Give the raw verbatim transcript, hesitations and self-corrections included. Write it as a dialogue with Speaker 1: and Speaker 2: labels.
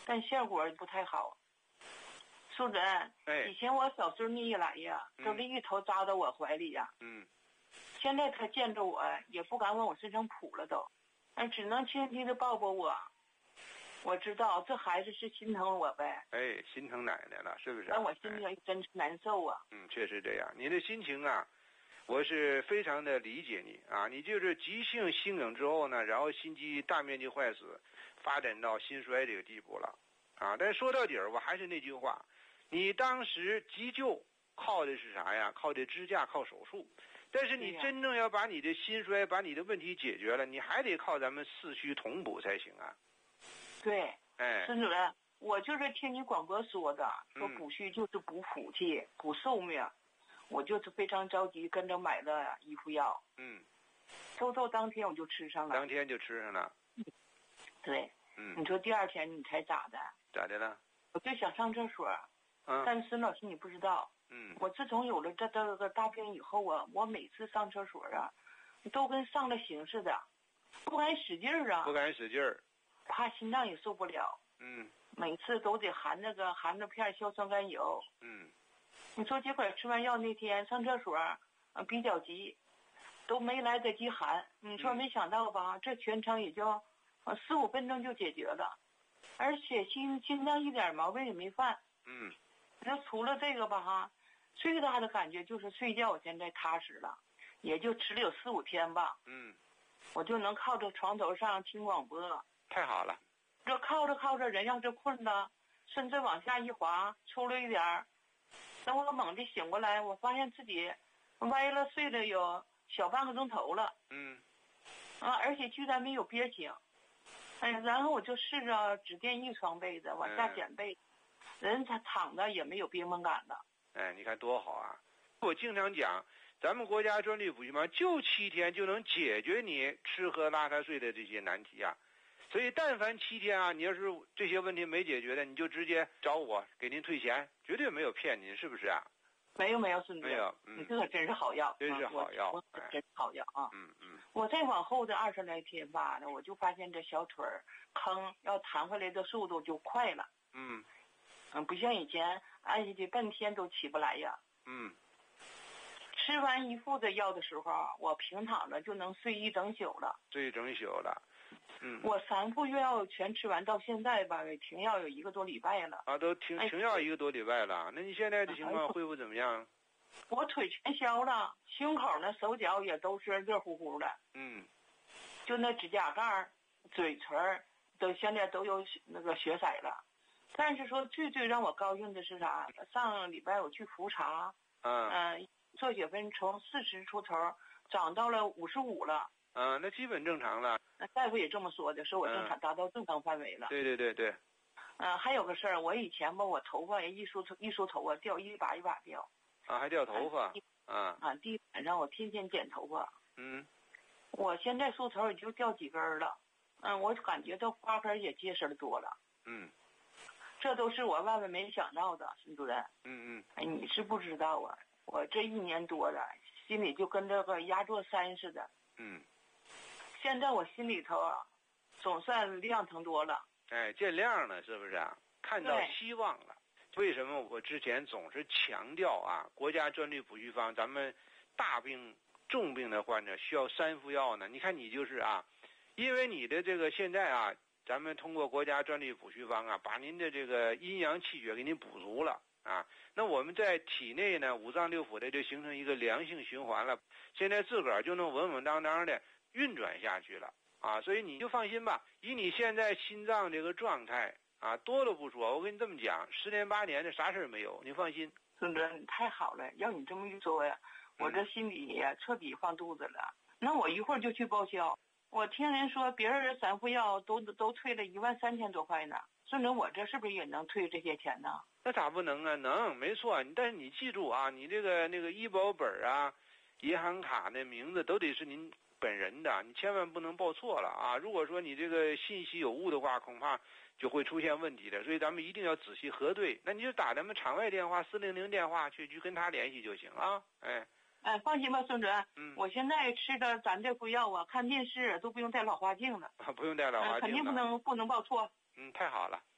Speaker 1: 但效果不太好。苏主任，
Speaker 2: 哎，
Speaker 1: 以前我小孙女一来呀，都是一头扎到我怀里呀。
Speaker 2: 嗯。
Speaker 1: 现在他见着我也不敢往我身上扑了都，嗯，只能轻轻的抱抱我。我知道这孩子是心疼我呗。
Speaker 2: 哎，心疼奶奶了，是不是？
Speaker 1: 但我心里真是难受啊。
Speaker 2: 嗯，确实这样。你的心情啊，我是非常的理解你啊。你就是急性心梗之后呢，然后心肌大面积坏死，发展到心衰这个地步了啊。但是说到底儿，我还是那句话，你当时急救靠的是啥呀？靠的支架，靠手术。但是你真正要把你的心衰、把你的问题解决了，你还得靠咱们四虚同补才行啊。
Speaker 1: 对，
Speaker 2: 哎，
Speaker 1: 孙主任，我就是听你广播说的，说补虚就是补福气、补寿命，我就是非常着急，跟着买了一副药。
Speaker 2: 嗯，
Speaker 1: 收到当天我就吃上了。
Speaker 2: 当天就吃上了。
Speaker 1: 嗯，对。
Speaker 2: 嗯，
Speaker 1: 你说第二天你才咋的？
Speaker 2: 咋的了？
Speaker 1: 我就想上厕所。
Speaker 2: 嗯。
Speaker 1: 但是孙老师你不知道。
Speaker 2: 嗯。
Speaker 1: 我自从有了这这个大病以后啊，我每次上厕所啊，都跟上了刑似的，不敢使劲儿啊。
Speaker 2: 不敢使劲儿。
Speaker 1: 怕心脏也受不了。
Speaker 2: 嗯。
Speaker 1: 每次都得含那个含着片硝酸甘油。
Speaker 2: 嗯。
Speaker 1: 你说结果吃完药那天上厕所，呃，比较急，都没来得及含。你说没想到吧？嗯、这全程也就呃四五分钟就解决了，而且心心脏一点毛病也没犯。
Speaker 2: 嗯。
Speaker 1: 那除了这个吧哈，最大的感觉就是睡觉现在踏实了，也就吃了有四五天吧。
Speaker 2: 嗯。
Speaker 1: 我就能靠着床头上听广播。
Speaker 2: 太好了。
Speaker 1: 这靠着靠着人要是困了，甚至往下一滑，抽了一点儿，等我猛地醒过来，我发现自己歪了睡了有小半个钟头了。
Speaker 2: 嗯。
Speaker 1: 啊，而且居然没有憋醒。哎，然后我就试着只垫一床被子往下减被子，嗯、人他躺着也没有憋闷感了。
Speaker 2: 哎，你看多好啊！我经常讲，咱们国家专利补虚方就七天就能解决你吃喝拉撒睡的这些难题啊。所以但凡七天啊，你要是这些问题没解决的，你就直接找我给您退钱，绝对没有骗您，是不是啊？
Speaker 1: 没有没有，孙子，
Speaker 2: 没有，嗯，
Speaker 1: 你这可真是好药，
Speaker 2: 真是好药，
Speaker 1: 我我真是好药啊！
Speaker 2: 嗯嗯。
Speaker 1: 我再往后的二十来天吧，我就发现这小腿儿坑要弹回来的速度就快了。
Speaker 2: 嗯。
Speaker 1: 嗯，不像以前按下去半天都起不来呀。
Speaker 2: 嗯。
Speaker 1: 吃完一副的药的时候，我平躺着就能睡一整宿了。
Speaker 2: 睡一整宿了。嗯，
Speaker 1: 我三副药全吃完，到现在吧，停药有一个多礼拜了。
Speaker 2: 啊，都停停药一个多礼拜了。那你现在的情况恢复怎么样？
Speaker 1: 我腿全消了，胸口呢、手脚也都是热乎乎的。
Speaker 2: 嗯。
Speaker 1: 就那指甲盖、嘴唇都现在都有那个血色了。但是说最最让我高兴的是啥？上礼拜我去复查，
Speaker 2: 嗯，
Speaker 1: 呃，测血分从四十出头涨到了五十五了。
Speaker 2: 嗯，那基本正常了。
Speaker 1: 那大夫也这么说的，说我正常达到正常范围了。
Speaker 2: 对对对对。
Speaker 1: 嗯、呃，还有个事儿，我以前吧，我头发一梳一梳头发掉一把一把掉。
Speaker 2: 啊，还掉头发。啊。
Speaker 1: 啊，地板上我天天剪头发。
Speaker 2: 嗯。
Speaker 1: 我现在梳头也就掉几根了。嗯，我感觉这花根也结实的多了。
Speaker 2: 嗯。
Speaker 1: 这都是我万万没想到的，孙主任。
Speaker 2: 嗯嗯。
Speaker 1: 哎，你是不知道啊，我这一年多了，心里就跟这个压座山似的。
Speaker 2: 嗯。
Speaker 1: 现在我心里头啊，总算亮堂多了。
Speaker 2: 哎，见亮了，是不是啊？看到希望了。为什么我之前总是强调啊，国家专利补虚方，咱们大病重病的患者需要三副药呢？你看你就是啊，因为你的这个现在啊，咱们通过国家专利补虚方啊，把您的这个阴阳气血给您补足了啊。那我们在体内呢，五脏六腑的就形成一个良性循环了，现在自个儿就能稳稳当当的运转下去了啊。所以你就放心吧，以你现在心脏这个状态啊，多了不说，我跟你这么讲，十年八年的啥事儿没有，你放心。
Speaker 1: 孙主任，你太好了，要你这么一说呀，我这心里呀彻底放肚子了。那我一会儿就去报销。我听人说别人三副药都都退了一万三千多块呢，孙主任，我这是不是也能退这些钱呢？
Speaker 2: 那咋不能啊？能，没错。但是你记住啊，你这个那个医保本啊、银行卡的名字都得是您本人的，你千万不能报错了啊！如果说你这个信息有误的话，恐怕就会出现问题的。所以咱们一定要仔细核对。那你就打咱们场外电话四零零电话去去跟他联系就行啊。哎。
Speaker 1: 哎，放心吧，孙主任。
Speaker 2: 嗯，
Speaker 1: 我现在吃的咱这副药啊，看电视都不用戴老花镜了。
Speaker 2: 啊，不用戴老花镜了、
Speaker 1: 呃、肯定不能不能报错。
Speaker 2: 嗯，太好了。